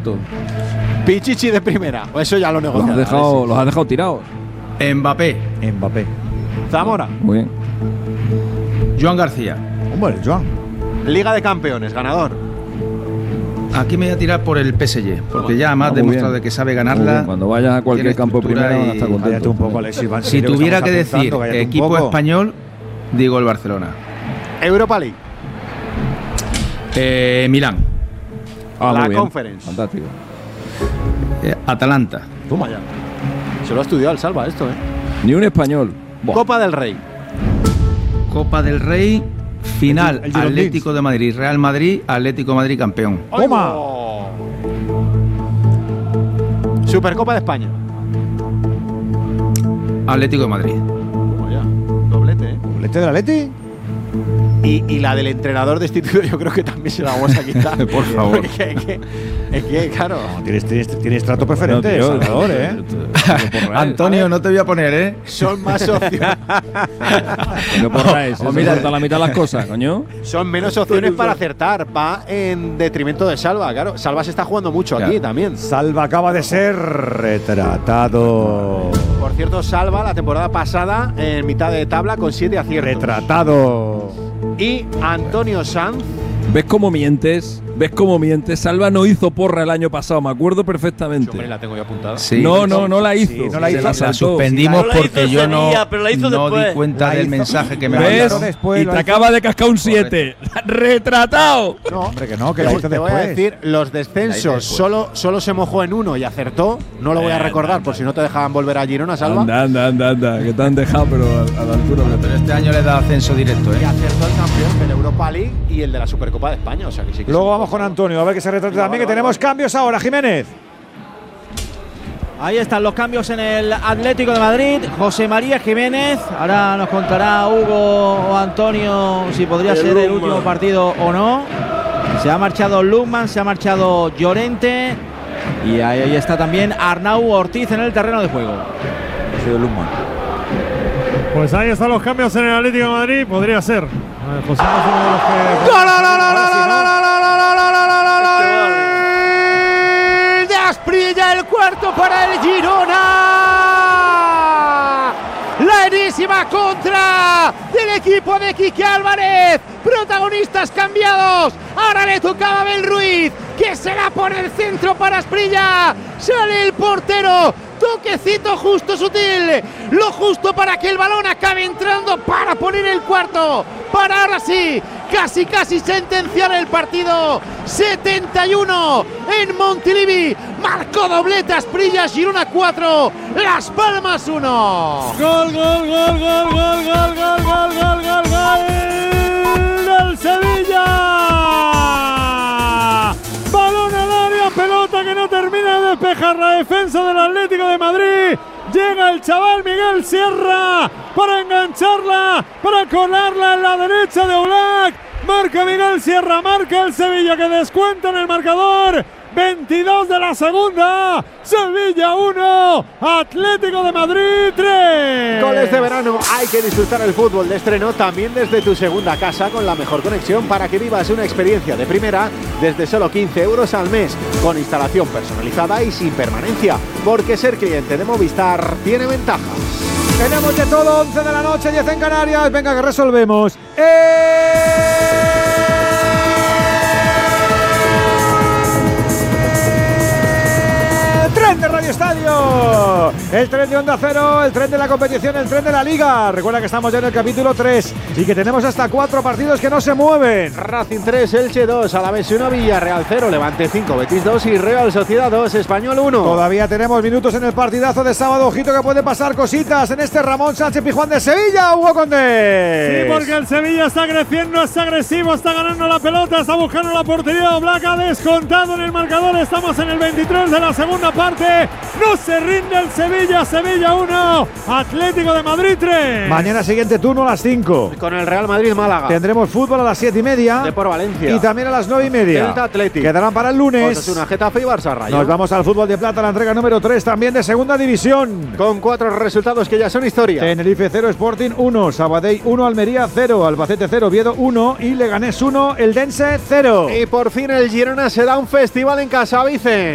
contacto. Pichichi de primera. Eso ya lo negocia. Los has dejado tirados. Mbappé. Zamora. Muy bien. Joan García. Hombre, Joan. Liga de Campeones, ganador. Aquí me voy a tirar por el PSG, porque ya más demostrado de que sabe ganarla. Cuando vayas a cualquier campo primero van a estar Cállate contentos. un poco, Alexis. Si tuviera que decir equipo español, digo el Barcelona. Europa League. Milán. La muy bien. Conference. Fantástico. Atalanta. Toma ya. Se lo ha estudiado el Salva esto, Ni un español. Copa del Rey. Copa del Rey. Final, el Girondins. Atlético de Madrid, Real Madrid, Atlético de Madrid campeón. ¡Toma! Supercopa de España. Atlético de Madrid. Toma ya. Doblete, ¿Doblete del Atleti? Y la del entrenador destituido yo creo que también se la vamos a quitar. Por favor. Porque es que, claro. No, tienes trato preferente, No, tío, Salvador, Antonio, no te voy a poner, Son más opciones. ¿Qué porráis? o Se mira- corta la mitad las cosas, coño. Son menos opciones para acertar. Va en detrimento de Salva, claro. Salva se está jugando mucho aquí también. Salva acaba de ser retratado. Por cierto, Salva la temporada pasada en mitad de tabla con 7 aciertos. Retratado. Y Antonio Sanz. ¿Ves cómo mientes? Salva no hizo porra el año pasado, me acuerdo perfectamente. Hombre, la tengo yo apuntada. Sí. No la hizo. Sí, no la Se hizo. La saltó. suspendimos No la hizo porque yo Sevilla, pero la hizo no di después. cuenta La del hizo. mensaje que me ¿Ves? Lo mandaron. después, Y lo te hizo. acaba de cascar un 7. ¡Retratado! No, hombre, que no, que Te, lo hizo te voy a después. decir, los descensos solo se mojó en uno y acertó. No lo voy a recordar por si no te dejaban volver a Girona, Salva. Anda, que te han dejado, pero a la altura. Pero este año le da ascenso directo, Y acertó el campeón de la Europa League y el de la Supercopa de España. O sea que sí que Luego sí. vamos con Antonio, a ver que se retrate también, que tenemos cambios ahora, Jiménez. Ahí están los cambios en el Atlético de Madrid. José María Jiménez. Ahora nos contará Hugo o Antonio si podría ser el último partido o no. Se ha marchado Lukman, se ha marchado Llorente. Y ahí está también Arnau Ortiz en el terreno de juego. Ha sido Lukman. Pues ahí están los cambios en el Atlético de Madrid. Podría ser. José no es uno de los que. De Asprilla, el cuarto para el Girona. La enésima contra del equipo de Quique Álvarez. Protagonistas cambiados. Ahora le tocaba a Abel Ruiz, que será por el centro para Asprilla. Sale el portero. Toquecito justo sutil. Lo justo para que el balón acabe entrando para poner el cuarto. Para ahora sí, casi sentenciar el partido. 71 en Montilivi. Marcó doblete Asprilla, Girona 4, Las Palmas 1. Gol del Sevilla. Balón al área, pelota que no termina de despejar la defensa del Atlético de Madrid. Llega el chaval Miguel Sierra para engancharla, para colarla en la derecha de Oblak. Marca Miguel Sierra, marca el Sevilla que descuenta en el marcador. 22 de la segunda, Sevilla 1, Atlético de Madrid 3. Goles de verano, hay que disfrutar el fútbol de estreno también desde tu segunda casa con la mejor conexión para que vivas una experiencia de primera desde solo 15 euros al mes, con instalación personalizada y sin permanencia, porque ser cliente de Movistar tiene ventajas. Tenemos de todo, 11 de la noche, 10 en Canarias. Venga, que resolvemos. Tren de Radio Estadio, el tren de Onda Cero, el tren de la competición, el tren de la Liga. Recuerda que estamos ya en el capítulo 3 y que tenemos hasta 4 partidos que no se mueven. Racing 3, Elche 2, Alavés 1, Villarreal 0, Levante 5, Betis 2 y Real Sociedad 2, Español 1. Todavía tenemos minutos en el partidazo de sábado. Ojito que puede pasar cositas en este Ramón Sánchez Pizjuán de Sevilla, Hugo Condés. Sí, porque el Sevilla está creciendo, está agresivo, está ganando la pelota, está buscando la portería. Oblak ha descontado en el marcador. Estamos en el 23 de la segunda parte. No se rinde el Sevilla. Sevilla 1, Atlético de Madrid 3. Mañana siguiente turno a las 5. Con el Real Madrid-Málaga. Tendremos fútbol a las 7:30. Depor Valencia. Y también a las 9:30. Celta Athletic. Quedarán para el lunes. Osasuna, Getafe y Barça Rayo. Nos vamos al fútbol de plata, la entrega número 3 también de segunda división. Con 4 resultados que ya son historia. Tenerife 0, Sporting 1, Sabadell 1, Almería 0, Albacete 0, Oviedo 1 y Leganés 1, Eldense 0. Y por fin el Girona se da un festival en casa, Vicen.